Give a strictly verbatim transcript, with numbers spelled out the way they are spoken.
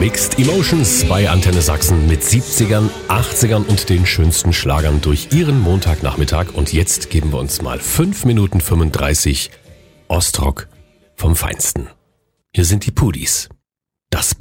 Mixed Emotions bei Antenne Sachsen mit siebzigern, achtzigern und den schönsten Schlagern durch Ihren Montagnachmittag. Und jetzt geben wir uns mal fünf Minuten fünfunddreißig Ostrock vom Feinsten. Hier sind die Pudis. Das